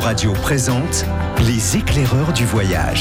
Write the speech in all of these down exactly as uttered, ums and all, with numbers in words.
Euradio présente Les éclaireurs du voyage.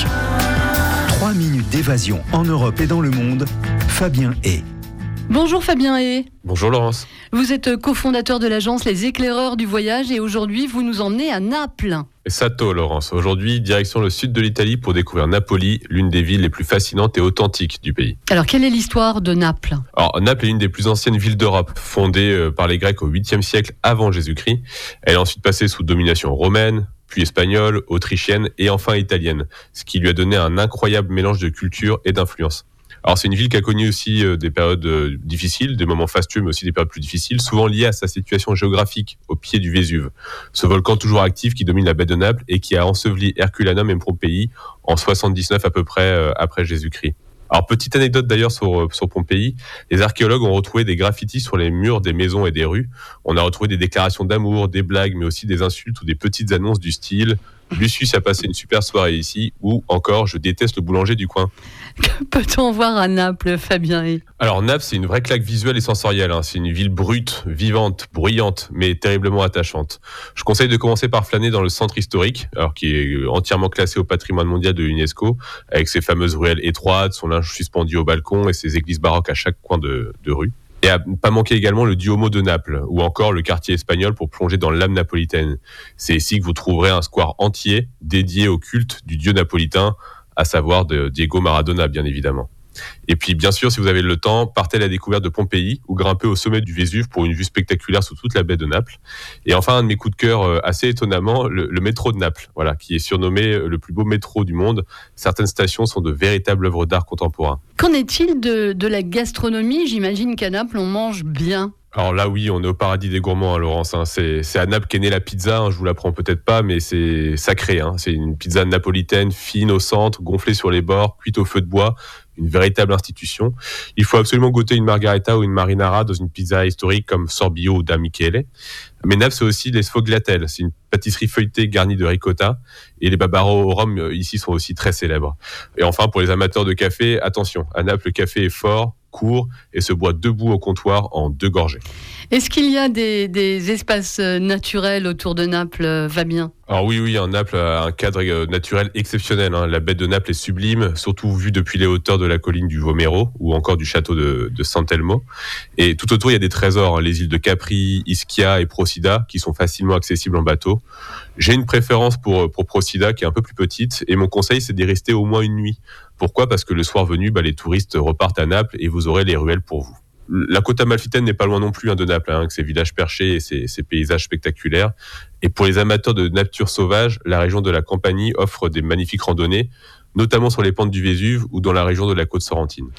Trois minutes d'évasion en Europe et dans le monde. Fabien Hay. Bonjour Fabien Hay. Bonjour Laurence. Vous êtes cofondateur de l'agence Les éclaireurs du voyage et aujourd'hui vous nous emmenez à Naples. Sato Laurence. Aujourd'hui, direction le sud de l'Italie pour découvrir Napoli, l'une des villes les plus fascinantes et authentiques du pays. Alors quelle est l'histoire de Naples ? Alors Naples est une des plus anciennes villes d'Europe, fondée par les Grecs au huitième siècle avant Jésus-Christ. Elle est ensuite passée sous domination romaine, puis espagnole, autrichienne et enfin italienne, ce qui lui a donné un incroyable mélange de culture et d'influence. Alors c'est une ville qui a connu aussi euh, des périodes euh, difficiles, des moments fastueux, mais aussi des périodes plus difficiles, souvent liées à sa situation géographique au pied du Vésuve. Ce volcan toujours actif qui domine la baie de Naples et qui a enseveli Herculanum et Pompéi en soixante-dix-neuf à peu près euh, après Jésus-Christ. Alors petite anecdote d'ailleurs sur, sur Pompéi, les archéologues ont retrouvé des graffitis sur les murs des maisons et des rues. On a retrouvé des déclarations d'amour, des blagues, mais aussi des insultes ou des petites annonces du style « Lucius a passé une super soirée ici » ou encore « Je déteste le boulanger du coin ». Que peut-on voir à Naples, Fabien Hay ? Alors Naples, c'est une vraie claque visuelle et sensorielle. Hein. C'est une ville brute, vivante, bruyante, mais terriblement attachante. Je conseille de commencer par flâner dans le centre historique, alors qui est entièrement classé au patrimoine mondial de l'UNESCO, avec ses fameuses ruelles étroites, son linge suspendu au balcon et ses églises baroques à chaque coin de, de rue. Et à ne pas manquer également le Duomo de Naples, ou encore le quartier espagnol pour plonger dans l'âme napolitaine. C'est ici que vous trouverez un square entier dédié au culte du dieu napolitain, à savoir de Diego Maradona, bien évidemment. Et puis, bien sûr, si vous avez le temps, partez à la découverte de Pompéi ou grimpez au sommet du Vésuve pour une vue spectaculaire sur toute la baie de Naples. Et enfin, un de mes coups de cœur, assez étonnamment, le, le métro de Naples, voilà, qui est surnommé le plus beau métro du monde. Certaines stations sont de véritables œuvres d'art contemporain. Qu'en est-il de, de la gastronomie ? J'imagine qu'à Naples, on mange bien. Alors là, oui, on est au paradis des gourmands, hein, Laurence. Hein. C'est, c'est à Naples qu'est née la pizza. Hein, je vous l'apprends peut-être pas, mais c'est sacré. Hein. C'est une pizza napolitaine, fine au centre, gonflée sur les bords, cuite au feu de bois. Une véritable institution. Il faut absolument goûter une margarita ou une marinara dans une pizza historique comme Sorbillo ou Da Michele. Mais Naples, c'est aussi les sfogliatelles. C'est une pâtisserie feuilletée garnie de ricotta. Et les babaro au rhum, ici, sont aussi très célèbres. Et enfin, pour les amateurs de café, attention. À Naples, le café est fort, court et se boit debout au comptoir en deux gorgées. Est-ce qu'il y a des, des espaces naturels autour de Naples, Fabien ? Alors oui, oui, un Naples a un cadre naturel exceptionnel. Hein. La baie de Naples est sublime, surtout vue depuis les hauteurs de la colline du Vomero ou encore du château de, de Sant'Elmo. Et tout autour, il y a des trésors, hein, les îles de Capri, Ischia et Procida, qui sont facilement accessibles en bateau. J'ai une préférence pour, pour Procida, qui est un peu plus petite, et mon conseil, c'est d'y rester au moins une nuit. Pourquoi ? Parce que le soir venu, bah, les touristes repartent à Naples et vous aurez les ruelles pour vous. La côte amalfitaine n'est pas loin non plus hein, de Naples, hein, avec ses villages perchés et ses, ses paysages spectaculaires. Et pour les amateurs de nature sauvage, la région de la Campanie offre des magnifiques randonnées, notamment sur les pentes du Vésuve ou dans la région de la côte sorrentine.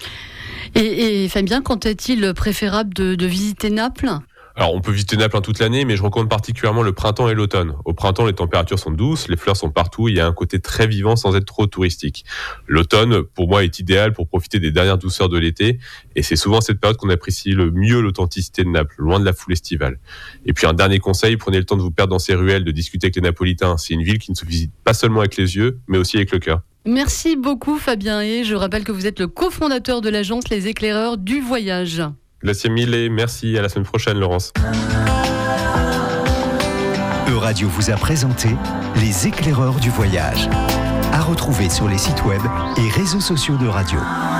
Et, et Fabien, quand est-il préférable de, de visiter Naples ? Alors, on peut visiter Naples hein, toute l'année, mais je recommande particulièrement le printemps et l'automne. Au printemps, les températures sont douces, les fleurs sont partout, il y a un côté très vivant sans être trop touristique. L'automne, pour moi, est idéal pour profiter des dernières douceurs de l'été, et c'est souvent cette période qu'on apprécie le mieux l'authenticité de Naples, loin de la foule estivale. Et puis, un dernier conseil, prenez le temps de vous perdre dans ces ruelles, de discuter avec les Napolitains. C'est une ville qui ne se visite pas seulement avec les yeux, mais aussi avec le cœur. Merci beaucoup, Fabien Hay. Je rappelle que vous êtes le cofondateur de l'agence Les éclaireurs du voyage. Grazie mille, merci, à la semaine prochaine Laurence. Euradio vous a présenté Les éclaireurs du voyage. À retrouver sur les sites web et réseaux sociaux de Radio.